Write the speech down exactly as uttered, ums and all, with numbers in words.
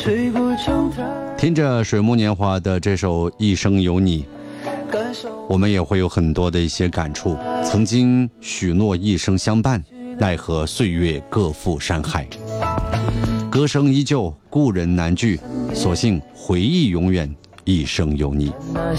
听着水木年华的这首《一生有你》，我们也会有很多的一些感触。曾经许诺一生相伴，奈何岁月各赴山海。歌声依旧，故人难聚，所幸回忆永远，一生有你。